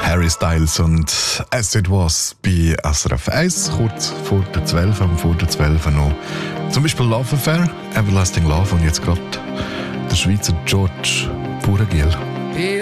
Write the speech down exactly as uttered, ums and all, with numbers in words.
Harry Styles und «As It Was» bei S R F eins, kurz vor der zwölf, am vor der zwölf noch. Zum Beispiel «Love Affair», «Everlasting Love» und jetzt gerade der Schweizer George Puragil.